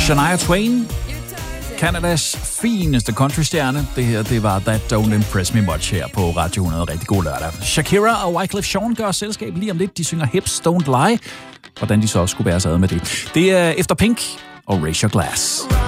Shania Twain, Canadas fineste countrystjerne. Det her, det var That Don't Impress Me Much her på Radio 100. Rigtig god lørdag. Shakira og Wyclef Jean gør selskab lige om lidt. De synger Hips Don't Lie. Hvordan de så også skulle være sig ad med det. Det er efter Pink og Raise Your Glass.